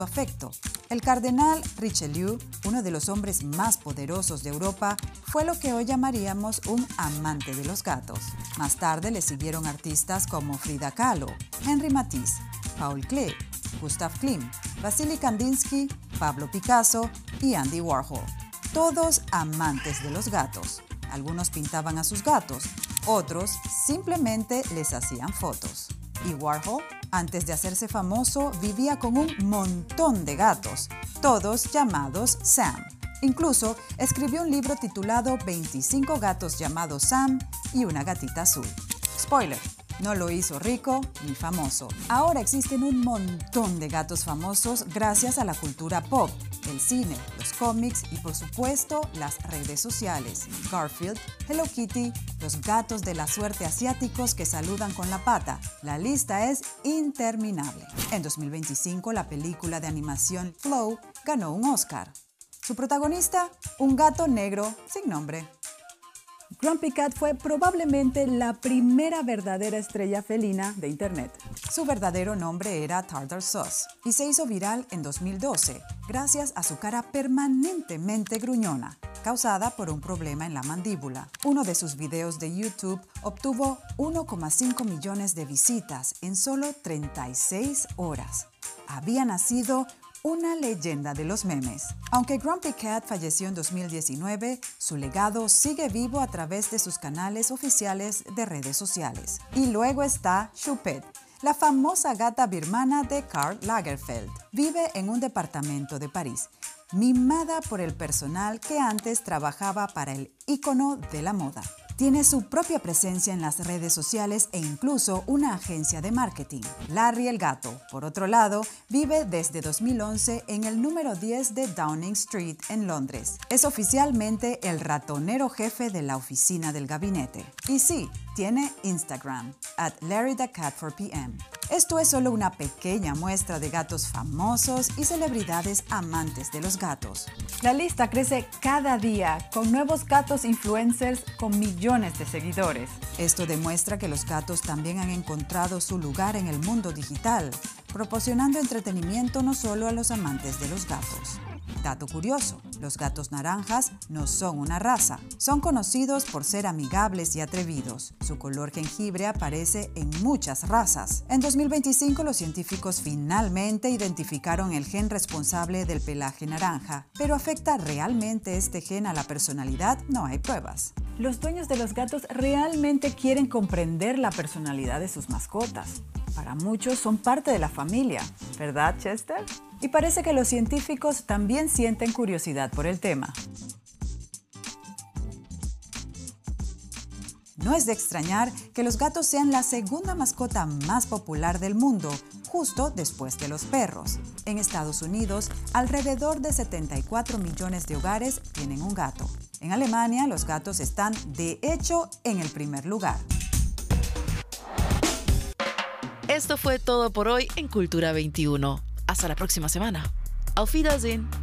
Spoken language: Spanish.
afecto. El cardenal Richelieu, uno de los hombres más poderosos de Europa, fue lo que hoy llamaríamos un amante de los gatos. Más tarde le siguieron artistas como Frida Kahlo, Henri Matisse, Paul Klee, Gustav Klimt, Vasily Kandinsky, Pablo Picasso y Andy Warhol. Todos amantes de los gatos. Algunos pintaban a sus gatos, otros simplemente les hacían fotos. Y Warhol, antes de hacerse famoso, vivía con un montón de gatos, todos llamados Sam. Incluso escribió un libro titulado 25 gatos llamados Sam y una gatita azul. Spoiler, no lo hizo rico ni famoso. Ahora existen un montón de gatos famosos gracias a la cultura pop, el cine, los cómics y por supuesto las redes sociales. Garfield, Hello Kitty, los gatos de la suerte asiáticos que saludan con la pata. La lista es interminable. En 2025 la película de animación Flow ganó un Oscar. Su protagonista, un gato negro sin nombre. Grumpy Cat fue probablemente la primera verdadera estrella felina de Internet. Su verdadero nombre era Tartar Sauce y se hizo viral en 2012 gracias a su cara permanentemente gruñona, causada por un problema en la mandíbula. Uno de sus videos de YouTube obtuvo 1,5 millones de visitas en solo 36 horas. Había nacido una leyenda de los memes. Aunque Grumpy Cat falleció en 2019, su legado sigue vivo a través de sus canales oficiales de redes sociales. Y luego está Choupette, la famosa gata birmana de Karl Lagerfeld. Vive en un departamento de París, mimada por el personal que antes trabajaba para el ícono de la moda. Tiene su propia presencia en las redes sociales e incluso una agencia de marketing. Larry el gato, por otro lado, vive desde 2011 en el número 10 de Downing Street en Londres. Es oficialmente el ratonero jefe de la oficina del gabinete. Y sí, tiene Instagram, @LarryTheCat4PM. Esto es solo una pequeña muestra de gatos famosos y celebridades amantes de los gatos. La lista crece cada día con nuevos gatos influencers con millones de seguidores. Esto demuestra que los gatos también han encontrado su lugar en el mundo digital, proporcionando entretenimiento no solo a los amantes de los gatos. Dato curioso, los gatos naranjas no son una raza. Son conocidos por ser amigables y atrevidos. Su color jengibre aparece en muchas razas. En 2025 los científicos finalmente identificaron el gen responsable del pelaje naranja. ¿Pero afecta realmente este gen a la personalidad? No hay pruebas. Los dueños de los gatos realmente quieren comprender la personalidad de sus mascotas. Para muchos son parte de la familia, ¿verdad, Chester? Y parece que los científicos también sienten curiosidad por el tema. No es de extrañar que los gatos sean la segunda mascota más popular del mundo, justo después de los perros. En Estados Unidos, alrededor de 74 millones de hogares tienen un gato. En Alemania, los gatos están, de hecho, en el primer lugar. Esto fue todo por hoy en Cultura 21. Hasta la próxima semana. Auf Wiedersehen.